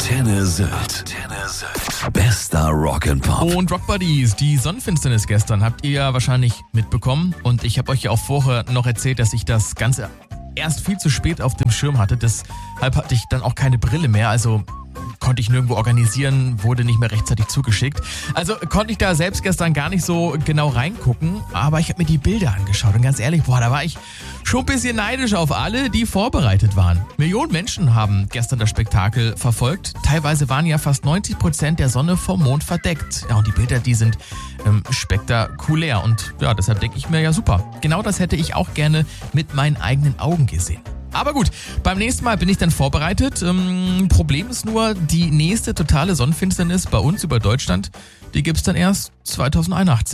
Antenne Sylt. Bester Rock'n'Pop. Und Rock Buddies, die Sonnenfinsternis gestern habt ihr ja wahrscheinlich mitbekommen. Und ich habe euch ja auch vorher noch erzählt, dass ich das Ganze erst viel zu spät auf dem Schirm hatte. Deshalb hatte ich dann auch keine Brille mehr. Also konnte ich nirgendwo organisieren, wurde nicht mehr rechtzeitig zugeschickt. Also konnte ich da selbst gestern gar nicht so genau reingucken, aber ich habe mir die Bilder angeschaut und ganz ehrlich, da war ich schon ein bisschen neidisch auf alle, die vorbereitet waren. Millionen Menschen haben gestern das Spektakel verfolgt. Teilweise waren ja fast 90% der Sonne vom Mond verdeckt. Ja, und die Bilder, die sind spektakulär und ja, deshalb denke ich mir, ja super. Genau das hätte ich auch gerne mit meinen eigenen Augen gesehen. Aber gut, beim nächsten Mal bin ich dann vorbereitet. Problem ist nur, die nächste totale Sonnenfinsternis bei uns über Deutschland, die gibt's dann erst 2081.